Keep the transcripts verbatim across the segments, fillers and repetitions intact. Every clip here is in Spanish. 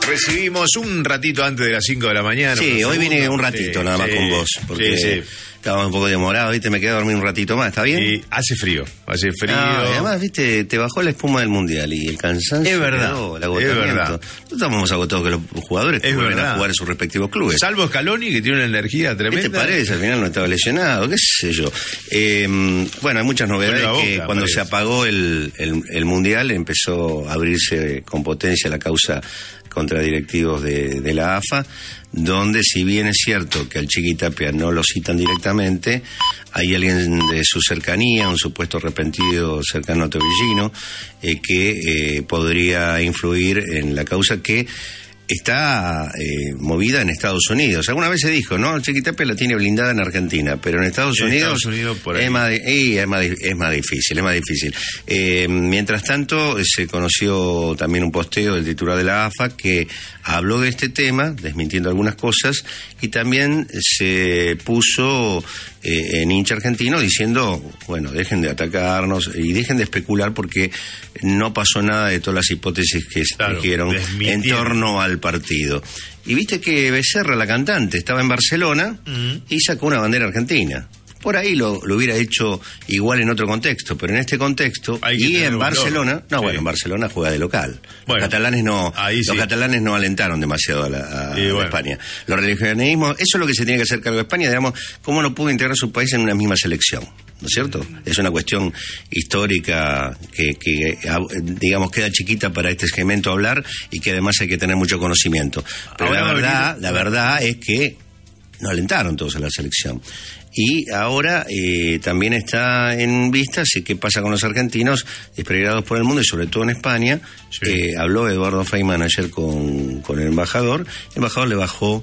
recibimos un ratito antes de las cinco de la mañana. Sí, hoy vine un ratito sí, nada más sí, con vos, porque sí, sí. estábamos un poco demorados, ¿viste? Me quedé a dormir un ratito más, ¿está bien? Y hace frío, hace frío. No, y además, ¿viste? Te bajó la espuma del Mundial y el cansancio. Es verdad, quedó, el agotamiento. es verdad. Nosotros estamos más agotados que los jugadores que Es vuelven verdad. a jugar en sus respectivos clubes. Salvo Scaloni, que tiene una energía tremenda. ¿Qué te parece? Al final no estaba lesionado, qué sé yo. Eh, bueno, hay muchas novedades Boca, que cuando parece. se apagó el, el, el Mundial empezó a abrirse con potencia la causa contra directivos de, de la A F A, donde si bien es cierto que al Chiqui Tapia no lo citan directamente, hay alguien de su cercanía, un supuesto arrepentido cercano a Tobillino, eh, que eh, podría influir en la causa que está eh, movida en Estados Unidos. Alguna vez se dijo, ¿no? El Chiqui Tapia la tiene blindada en Argentina, pero en Estados En Unidos, Estados Unidos, por ahí. es, más, y es, más, es más difícil, es más difícil. Eh, mientras tanto, se conoció también un posteo del titular de la A F A que habló de este tema, desmintiendo algunas cosas, y también se puso eh, en hincha argentino diciendo, bueno, dejen de atacarnos y dejen de especular porque no pasó nada de todas las hipótesis que se Claro, dijeron en desmintieron. torno al partido. Y viste que Becerra, la cantante, estaba en Barcelona Mm. y sacó una bandera argentina. Por ahí lo, lo hubiera hecho igual en otro contexto, pero en este contexto, Hay que y tener en valor. Barcelona, no, Sí. bueno, en Barcelona juega de local. Bueno, los catalanes no, ahí los sí. catalanes no alentaron demasiado a, la, a, Y a bueno. España. Los religionismos, eso es lo que se tiene que hacer cargo de España, digamos, cómo no pudo integrar su país en una misma selección. ¿No es cierto? Es una cuestión histórica que, que, digamos, queda chiquita para este segmento hablar y que además hay que tener mucho conocimiento. Pero Ahora la va a verdad, venir- la verdad es que no alentaron todos a la selección. Y ahora eh, también está en vista si qué pasa con los argentinos desperdigados por el mundo y sobre todo en España. Sí. Eh, habló Eduardo Feynman ayer con, con el embajador. El embajador le bajó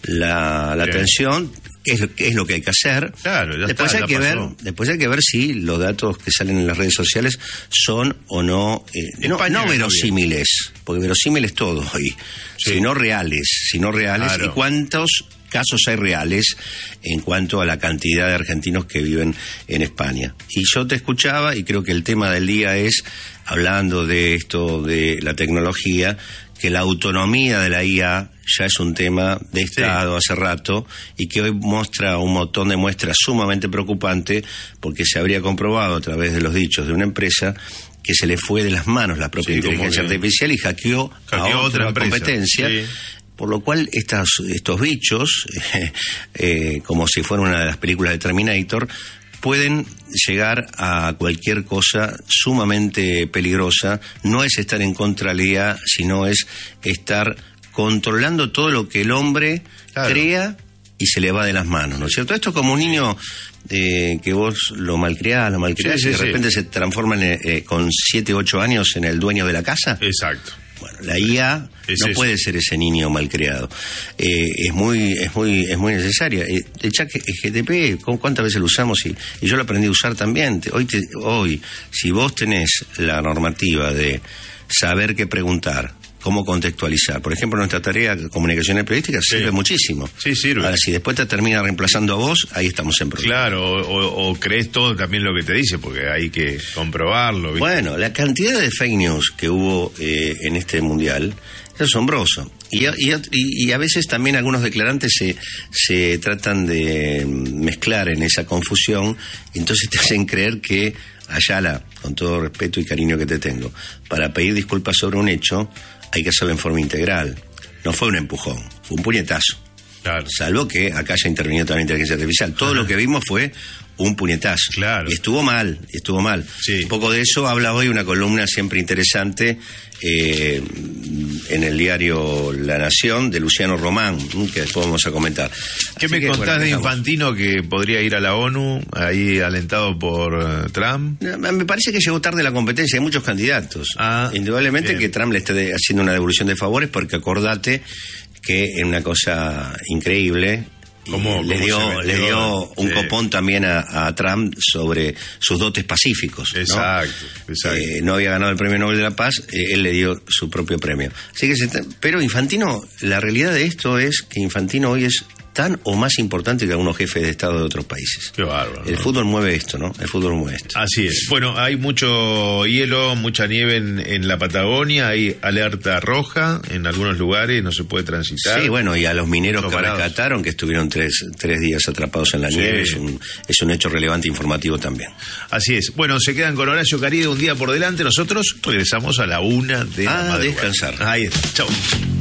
la, la Bien. tensión, que es, que es lo que hay que hacer. Claro, ya después está, hay ya que ver, pasó. después hay que ver si los datos que salen en las redes sociales son o no, eh, no, España no ganó verosímiles, porque verosímiles todo hoy, Sí. sino reales, sino reales. Claro. ¿Y cuántos casos hay reales en cuanto a la cantidad de argentinos que viven en España? Y yo te escuchaba y creo que el tema del día es, hablando de esto de la tecnología, que la autonomía de la I A ya es un tema de Estado hace rato y que hoy muestra un montón de muestras sumamente preocupante porque se habría comprobado a través de los dichos de una empresa que se le fue de las manos la propia Sí, como inteligencia que artificial y hackeó, hackeó a a otra, otra empresa. competencia. Sí. Por lo cual estas, estos bichos, eh, eh, como si fuera una de las películas de Terminator, pueden llegar a cualquier cosa sumamente peligrosa. No es estar en contra de la I A, sino es estar controlando todo lo que el hombre Claro. crea y se le va de las manos, ¿no es cierto? Esto es como un niño eh, que vos lo malcriás, lo malcriás Sí, sí, y de sí. repente se transforma en, eh, con siete, ocho años en el dueño de la casa. Exacto. Bueno, la I A Es no eso. puede ser ese niño malcriado. Eh, es muy, es muy, es muy necesaria. Eh, el chat G T P, ¿cu- ¿cuántas veces lo usamos? Y, y yo lo aprendí a usar también. Te- Hoy, te- hoy, si vos tenés la normativa de saber qué preguntar, cómo contextualizar, por ejemplo, nuestra tarea de comunicaciones periodísticas Sí. sirve muchísimo. Sí, sirve. Ahora, si después te termina reemplazando a vos, ahí estamos en problemas. Claro, o, o- o crees todo también lo que te dice, porque hay que comprobarlo. ¿viste? Bueno, la cantidad de fake news que hubo eh, en este mundial es asombroso. Y a, y, a, y a veces también algunos declarantes se, se tratan de mezclar en esa confusión, y entonces te hacen creer que Ayala, con todo respeto y cariño que te tengo, para pedir disculpas sobre un hecho hay que hacerlo en forma integral. No fue un empujón, fue un puñetazo. Claro. Salvo que acá haya intervenido toda la inteligencia artificial. Todo Ajá. lo que vimos fue un puñetazo. Claro. Y estuvo mal, estuvo mal. Sí. Un poco de eso habla hoy una columna siempre interesante eh, en el diario La Nación de Luciano Román, que después vamos a comentar. ¿Qué Así me que, contás bueno, de dejamos. Infantino que podría ir a la ONU, ahí alentado por eh, Trump? Me parece que llegó tarde la competencia, hay muchos candidatos. Ah, Indudablemente bien. que Trump le esté de- haciendo una devolución de favores, porque acordate que es una cosa increíble. y ¿Cómo- le cómo dio, se metió? le dio un Sí. copón también a, a Trump sobre sus dotes pacíficos, ¿no? Exacto, exacto. Eh, no había ganado el Premio Nobel de la Paz, eh, él le dio su propio premio. Así que, se está- pero Infantino, la realidad de esto es que Infantino hoy es tan o más importante que algunos jefes de Estado de otros países. Qué bárbaro. El ¿no? fútbol mueve esto, ¿no? El fútbol mueve esto. Así es. Bueno, hay mucho hielo, mucha nieve en, en la Patagonia, hay alerta roja en algunos lugares, no se puede transitar. Sí, bueno, y a los mineros que Parados. rescataron, que estuvieron tres, tres días atrapados en la Sí. nieve, es un, es un hecho relevante informativo también. Así es. Bueno, se quedan con Horacio Caride un día por delante. Nosotros regresamos a la una de la Ah, madrugada. descansar. Ahí está. Chau.